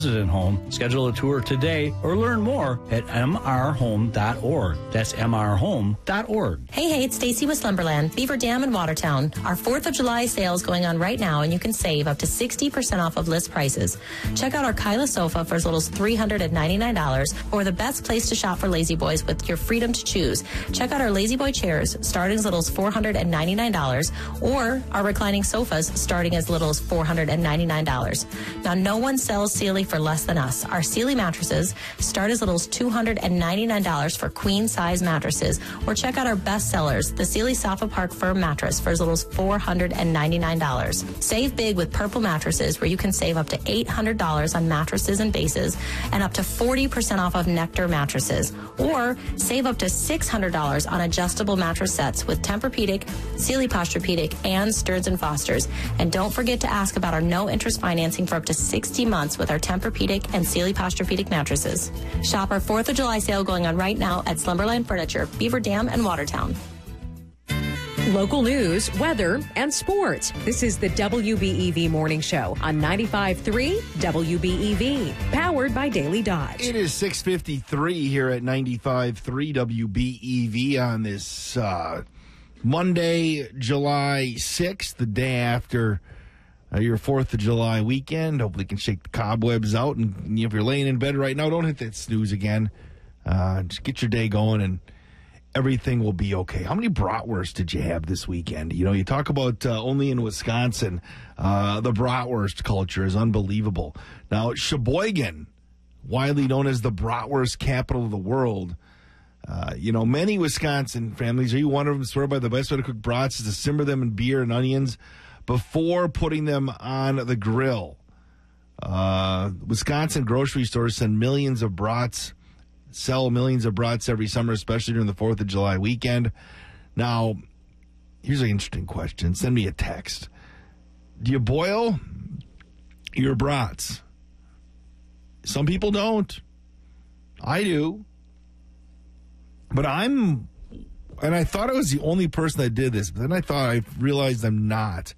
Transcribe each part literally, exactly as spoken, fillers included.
resident home. Schedule a tour today or learn more at m r home dot org. That's m r home dot org. Hey, hey, it's Stacy with Slumberland, Beaver Dam in Watertown. Our fourth of July sale is going on right now, and you can save up to sixty percent off of list prices. Check out our Kyla sofa for as little as three hundred ninety-nine dollars, or the best place to shop for Lazy Boys with your freedom to choose. Check out our Lazy Boy chairs starting as little as four hundred ninety-nine dollars, or our reclining sofas starting as little as four hundred ninety-nine dollars. Now, no one sells Sealy for less than us. Our Sealy mattresses start as little as two hundred ninety-nine dollars for queen size mattresses, or check out our best sellers, the Sealy Sofa Park Firm mattress for as little as four hundred ninety-nine dollars. Save big with Purple mattresses, where you can save up to eight hundred dollars on mattresses and bases and up to forty percent off of Nectar mattresses, or save up to six hundred dollars on adjustable mattress sets with Tempur-Pedic, Sealy Posturepedic, and Stearns and Foster's. And don't forget to ask about our no interest financing for up to sixty months with our Tempur-Pedic and Sealy Posturepedic mattresses. Shop our fourth of July sale going on right now at Slumberland Furniture, Beaver Dam, and Watertown. Local news, weather, and sports. This is the W B E V Morning Show on ninety-five point three W B E V, powered by Daily Dodge. It is six fifty-three here at ninety-five point three W B E V on this uh, Monday, July sixth, the day after Uh, your fourth of July weekend. Hopefully you can shake the cobwebs out. And if you're laying in bed right now, don't hit that snooze again. Uh, just get your day going and everything will be okay. How many bratwurst did you have this weekend? You know, you talk about uh, only in Wisconsin, uh, the bratwurst culture is unbelievable. Now, Sheboygan, widely known as the bratwurst capital of the world, Uh, you know, many Wisconsin families, are you one of them, swear by the best way to cook brats is to simmer them in beer and onions before putting them on the grill. Uh, Wisconsin grocery stores send millions of brats, sell millions of brats every summer, especially during the fourth of July weekend. Now, here's an interesting question. Send me a text. Do you boil your brats? Some people don't. I do. But I'm, and I thought I was the only person that did this, but then I thought I realized I'm not.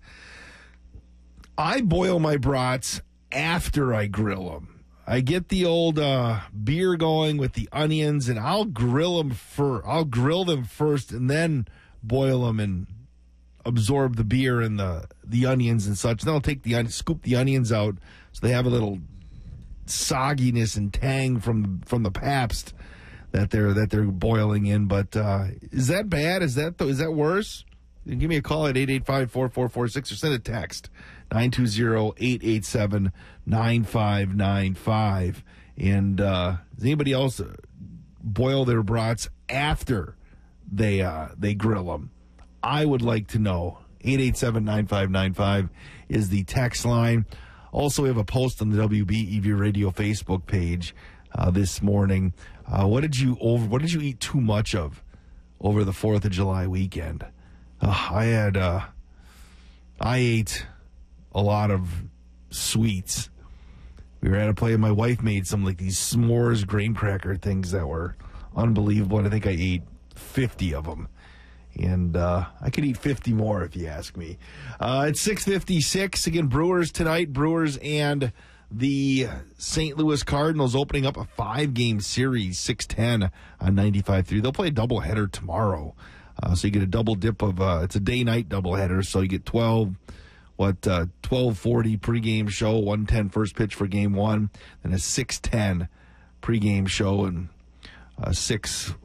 I boil my brats after I grill them. I get the old uh, beer going with the onions, and I'll grill them first. I'll grill them first, and then boil them and absorb the beer and the the onions and such. Then I'll take the scoop the onions out so they have a little sogginess and tang from from the Pabst that they're that they're boiling in. But uh, is that bad? Is that is that worse? You can give me a call at eight eight five, four four four six or send a text nine two zero, eight eight seven, nine five nine five. And uh, does anybody else boil their brats after they uh, they grill them? I would like to know. eight eight seven, nine five nine five is the text line. Also, we have a post on the W B E V Radio Facebook page uh, this morning. Uh, what did you over? What did you eat too much of over the fourth of July weekend? Uh, I had, uh, I ate a lot of sweets. We were at a play, and my wife made some like these s'mores grain cracker things that were unbelievable. And I think I ate fifty of them. And uh, I could eat fifty more if you ask me. Uh, it's six fifty-six. Again, Brewers tonight. Brewers and the Saint Louis Cardinals opening up a five-game series, six ten on ninety-five three. They'll play a doubleheader tomorrow. Uh, so you get a double dip of, uh, it's a day-night doubleheader. So you get twelve, what, uh, twelve forty pregame show, one ten first pitch for game one, and a six ten pregame show, and a six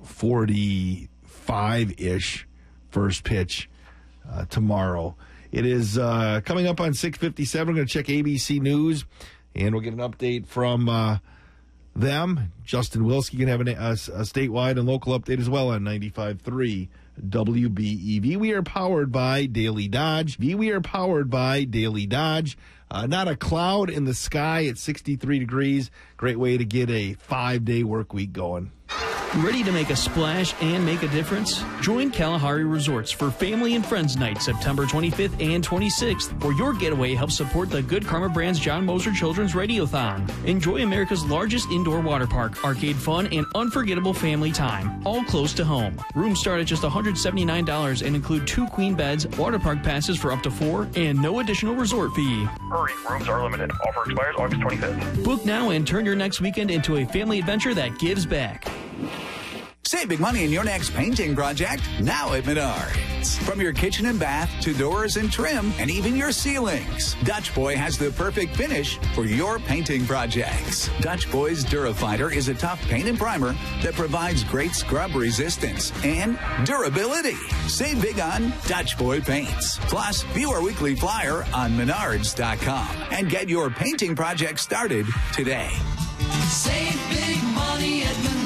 forty-five-ish first pitch uh, tomorrow. It is uh, coming up on six fifty-seven. We're going to check A B C News, and we'll get an update from uh, them. Justin Wilski can have an, a, a statewide and local update as well on ninety-five three W B E V. We are powered by Daily Dodge. We are powered by Daily Dodge. Uh, not a cloud in the sky at sixty-three degrees. Great way to get a five-day work week going. Ready to make a splash and make a difference? Join Kalahari Resorts for Family and Friends Night, September twenty-fifth and twenty-sixth, where your getaway helps support the Good Karma Brand's John Moser Children's Radiothon. Enjoy America's largest indoor water park, arcade fun, and unforgettable family time, all close to home. Rooms start at just one hundred seventy-nine dollars and include two queen beds, water park passes for up to four, and no additional resort fee. Hurry, rooms are limited. Offer expires August twenty-fifth. Book now and turn your next weekend into a family adventure that gives back. Save big money in your next painting project now at Menards. From your kitchen and bath to doors and trim and even your ceilings, Dutch Boy has the perfect finish for your painting projects. Dutch Boy's Durafighter is a tough paint and primer that provides great scrub resistance and durability. Save big on Dutch Boy paints. Plus, view our weekly flyer on menards dot com and get your painting project started today. Save big money at Menards.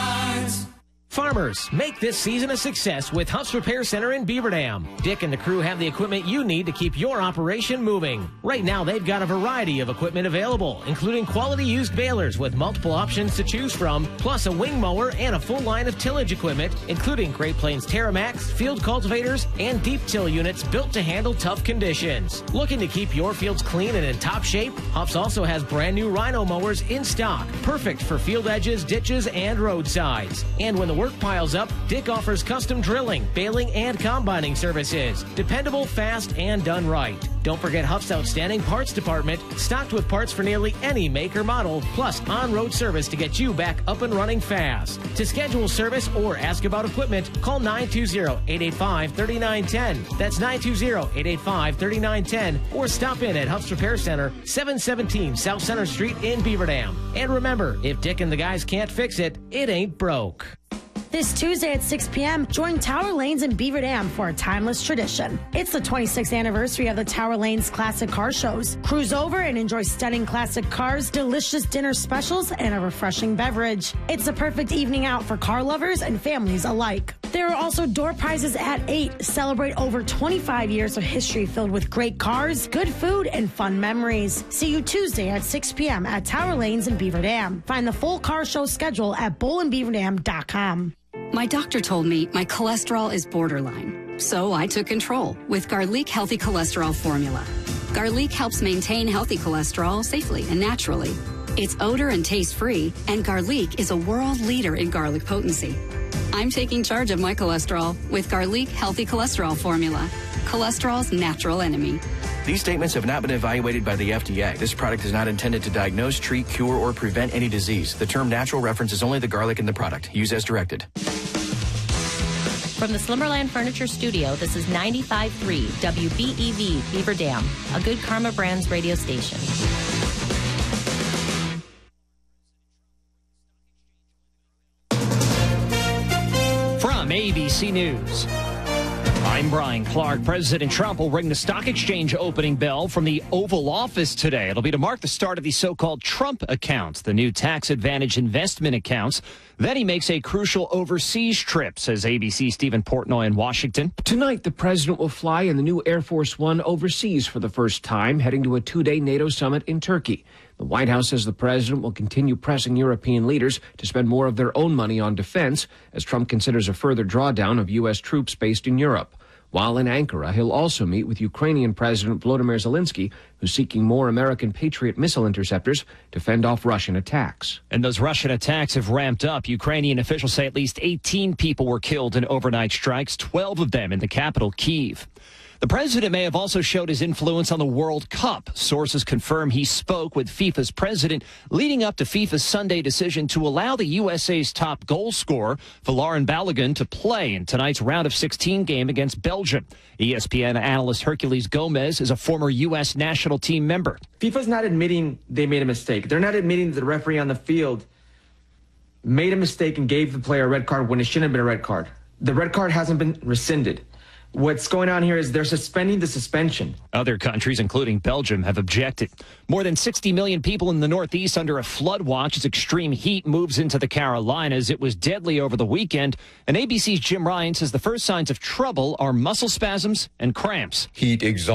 Farmers, make this season a success with Huff's Repair Center in Beaver Dam. Dick and the crew have the equipment you need to keep your operation moving. Right now, they've got a variety of equipment available, including quality used balers with multiple options to choose from, plus a wing mower and a full line of tillage equipment, including Great Plains TerraMax, field cultivators, and deep till units built to handle tough conditions. Looking to keep your fields clean and in top shape? Huff's also has brand new Rhino mowers in stock, perfect for field edges, ditches, and roadsides. And when the work piles up, Dick offers custom drilling, baling, and combining services. Dependable, fast, and done right. Don't forget Huff's outstanding parts department, stocked with parts for nearly any make or model, plus on-road service to get you back up and running fast. To schedule service or ask about equipment, call nine two zero, eight eight five, three nine one zero. That's nine two zero, eight eight five, three nine one zero, or stop in at Huff's Repair Center, seven seventeen South Center Street in Beaver Dam. And remember, if Dick and the guys can't fix it, it ain't broke. This Tuesday at six p.m., join Tower Lanes in Beaver Dam for a timeless tradition. It's the twenty-sixth anniversary of the Tower Lanes Classic Car Shows. Cruise over and enjoy stunning classic cars, delicious dinner specials, and a refreshing beverage. It's the perfect evening out for car lovers and families alike. There are also door prizes at eight. Celebrate over twenty-five years of history filled with great cars, good food, and fun memories. See you Tuesday at six p.m. at Tower Lanes in Beaver Dam. Find the full car show schedule at bowling beaver dam dot com. My doctor told me my cholesterol is borderline, so I took control with Garlic Healthy Cholesterol Formula. Garlic helps maintain healthy cholesterol safely and naturally. It's odor and taste-free, and Garlic is a world leader in garlic potency. I'm taking charge of my cholesterol with Garlic Healthy Cholesterol Formula, cholesterol's natural enemy. These statements have not been evaluated by the F D A. This product is not intended to diagnose, treat, cure, or prevent any disease. The term natural references only the garlic in the product. Use as directed. From the Slumberland Furniture Studio, this is ninety-five point three W B E V Beaver Dam, a Good Karma Brands radio station. From A B C News, I'm Brian Clark. President Trump will ring the stock exchange opening bell from the Oval Office today. It'll be to mark the start of the so-called Trump accounts, the new tax advantage investment accounts. Then he makes a crucial overseas trip, says A B C's Stephen Portnoy in Washington. Tonight, the president will fly in the new Air Force One overseas for the first time, heading to a two-day NATO summit in Turkey. The White House says the president will continue pressing European leaders to spend more of their own money on defense as Trump considers a further drawdown of U S troops based in Europe. While in Ankara, he'll also meet with Ukrainian President Volodymyr Zelensky, who's seeking more American Patriot missile interceptors to fend off Russian attacks. And those Russian attacks have ramped up. Ukrainian officials say at least eighteen people were killed in overnight strikes, twelve of them in the capital, Kyiv. The president may have also showed his influence on the World Cup. Sources confirm he spoke with FIFA's president leading up to FIFA's Sunday decision to allow the U S A's top goal scorer, Folarin Balogun, to play in tonight's round of sixteen game against Belgium. E S P N analyst Hercules Gomez is a former U S national team member. FIFA's not admitting they made a mistake. They're not admitting that the referee on the field made a mistake and gave the player a red card when it shouldn't have been a red card. The red card hasn't been rescinded. What's going on here is they're suspending the suspension. Other countries, including Belgium, have objected. More than sixty million people in the Northeast under a flood watch as extreme heat moves into the Carolinas. It was deadly over the weekend. And A B C's Jim Ryan says the first signs of trouble are muscle spasms and cramps. Heat exhaustion.